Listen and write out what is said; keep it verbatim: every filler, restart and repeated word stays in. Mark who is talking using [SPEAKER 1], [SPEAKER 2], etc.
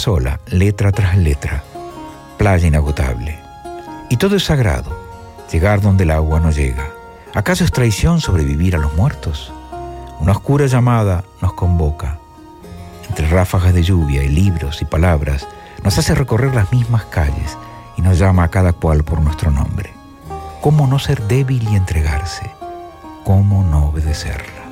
[SPEAKER 1] sola, letra tras letra, playa inagotable. Y todo es sagrado, llegar donde el agua no llega. ¿Acaso es traición sobrevivir a los muertos? Una oscura llamada nos convoca. Entre ráfagas de lluvia y libros y palabras, nos hace recorrer las mismas calles y nos llama a cada cual por nuestro nombre. ¿Cómo no ser débil y entregarse? ¿Cómo no obedecerla?